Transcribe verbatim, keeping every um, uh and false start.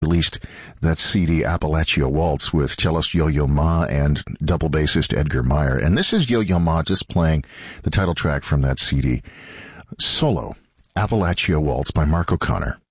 released that C D, Appalachia Waltz, with cellist Yo-Yo Ma and double bassist Edgar Meyer. And this is Yo-Yo Ma just playing the title track from that C D, Solo, Appalachia Waltz by Mark O'Connor.